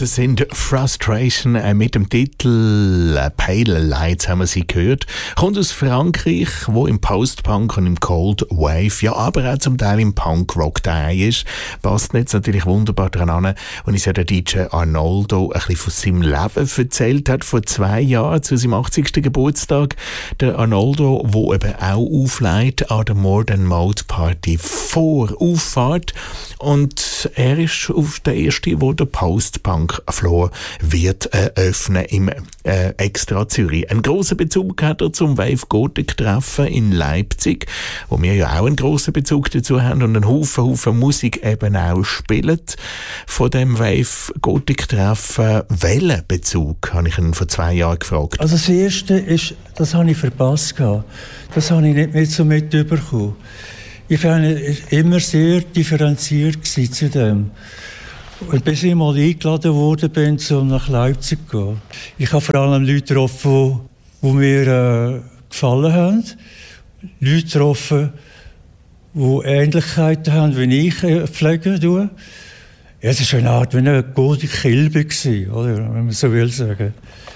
Das sind Frustration mit dem Titel Pale Lights, haben wir sie gehört. Kommt aus Frankreich, wo im Post-Punk und im Cold Wave, ja, aber auch zum Teil im Punk-Rock dabei ist. Passt jetzt natürlich wunderbar dran an, und uns ja der DJ Arnoldo ein bisschen von seinem Leben erzählt hat, vor 2 Jahren, zu seinem 80. Geburtstag. Der Arnoldo, wo eben auch auflegt an der More Than Mode Party vor Auffahrt. Und er ist auf der ersten, wo der Post-Punk-Floor wird öffnen im Extra Zürich. Einen grossen Bezug hat er zum Wave Gothic-Treffen in Leipzig, wo wir ja auch einen grossen Bezug dazu haben und einen Haufen Musik eben auch spielen. Von dem Wave Gothic-Treffen, welchen Bezug, habe ich ihn vor 2 Jahren gefragt. Also das Erste ist, das habe ich verpasst. Das habe ich nicht mehr so mitbekommen. Ich war immer sehr differenziert zu dem. Und bis ich mal eingeladen worden bin, um nach Leipzig zu gehen. Ich habe vor allem Leute getroffen, die mir gefallen haben. Leute getroffen, die Ähnlichkeiten haben, wie ich pflege. Ja, es war eine Art wie eine gute Kilbe, oder, wenn man so will sagen.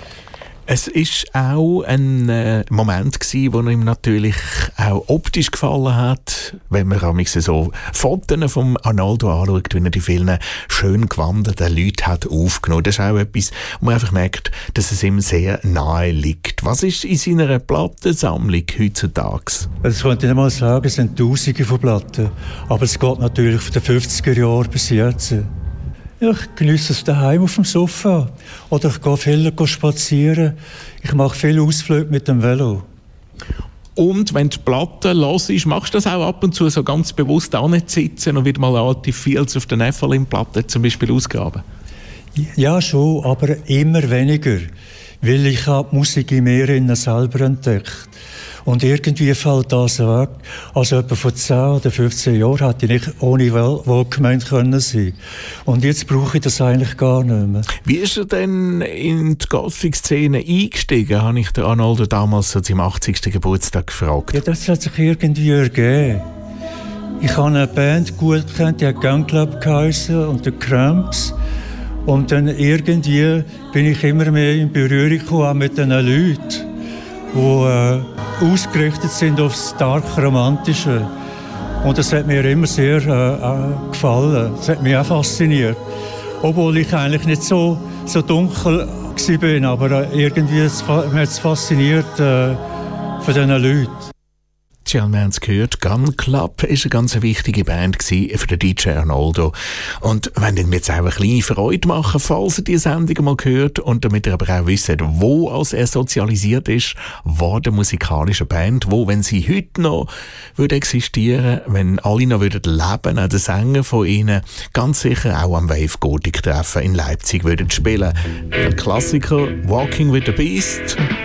Es war auch ein Moment gewesen, wo ihm natürlich auch optisch gefallen hat, wenn man so Fotos vom Arnoldo anschaut, wie er die vielen schön gewanderten Leute hat aufgenommen. Das ist auch etwas, wo man einfach merkt, dass es ihm sehr nahe liegt. Was ist in seiner Plattensammlung heutzutage? Das könnte ich nicht mal sagen, es sind Tausende von Platten. Aber es geht natürlich von den 50er Jahren bis jetzt. Ja, ich genieße es daheim auf dem Sofa. Oder ich gehe viel spazieren. Ich mache viele Ausflüge mit dem Velo. Und wenn du Platten hörst, machst du das auch ab und zu so ganz bewusst sitzen und wieder mal alte Fields auf der Nephilim-Platte zum Beispiel ausgraben? Ja, schon, aber immer weniger. Weil ich habe die Musik in mir selber entdeckt. Und irgendwie fällt das weg. Also etwa vor 10 oder 15 Jahren hätte ich nicht ohne Wohlgemeint können sein. Und jetzt brauche ich das eigentlich gar nicht mehr. Wie ist er denn in die Gothic-Szene eingestiegen, habe ich den Arnoldo damals zu seinem 80. Geburtstag gefragt. Ja, das hat sich irgendwie ergeben. Ich habe eine Band gut gekannt, die hat Gang Club geheissen und The Cramps. Und dann irgendwie bin ich immer mehr in Berührung gekommen, auch mit diesen Leuten, die ausgerichtet sind auf das stark Romantische. Und das hat mir immer sehr gefallen. Das hat mich auch fasziniert. Obwohl ich eigentlich nicht so dunkel war, aber irgendwie hat es fasziniert von diesen Leuten. Wir haben es gehört, Gun Club war eine ganz wichtige Band für den DJ Arnoldo. Und wenn ihr mir jetzt auch eine kleine Freude machen, falls ihr die Sendung mal gehört und damit ihr aber auch wisst, wo als er sozialisiert ist, war der musikalischen Band, wo, wenn sie heute noch würde existieren, wenn alle noch würden leben, auch der Sänger von ihnen, ganz sicher auch am Wave Gothic Treffen in Leipzig würden spielen. Der Klassiker Walking with the Beast.